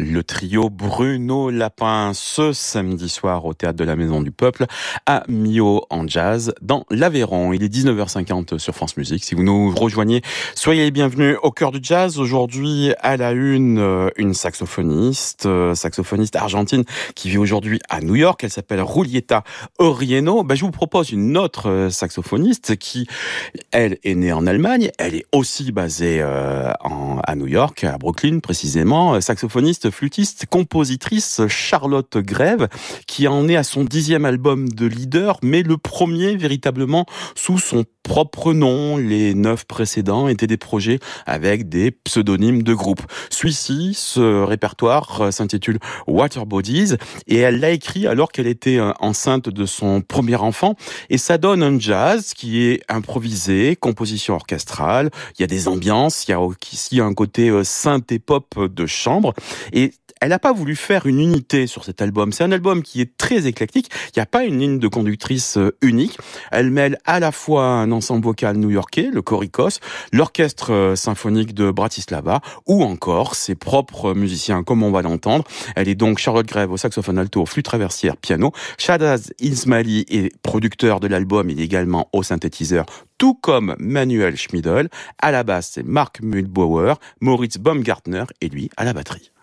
Le trio Bruno Lapin ce samedi soir au Théâtre de la Maison du Peuple à Millau en jazz dans l'Aveyron. Il est 19h50 sur France Musique. Si vous nous rejoignez, soyez les bienvenus au cœur du jazz. Aujourd'hui, à la une saxophoniste argentine qui vit aujourd'hui à New York. Elle s'appelle Julieta Orieno. Je vous propose une autre saxophoniste qui, elle, est née en Allemagne. Elle est aussi basée à New York, à Brooklyn précisément. Saxophoniste, flûtiste, compositrice Charlotte Grève, qui en est à son 10e album de leader, mais le premier véritablement sous son propre nom. Les 9 précédents étaient des projets avec des pseudonymes de groupe. Celui-ci, ce répertoire s'intitule Water Bodies, et elle l'a écrit alors qu'elle était enceinte de son premier enfant, et ça donne un jazz qui est improvisé, composition orchestrale, il y a des ambiances, il y a aussi un côté synthé pop de chambre, et elle n'a pas voulu faire une unité sur cet album. C'est un album qui est très éclectique. Il n'y a pas une ligne de conductrice unique. Elle mêle à la fois un ensemble vocal new-yorkais, le Chorikos, l'orchestre symphonique de Bratislava, ou encore ses propres musiciens, comme on va l'entendre. Elle est donc Charlotte Grève au saxophone alto, flûte traversière, piano. Shadaz Ismaili est producteur de l'album. Il est également au synthétiseur, tout comme Manuel Schmidl. À la basse, c'est Mark Mühlbauer, Moritz Baumgartner et lui à la batterie.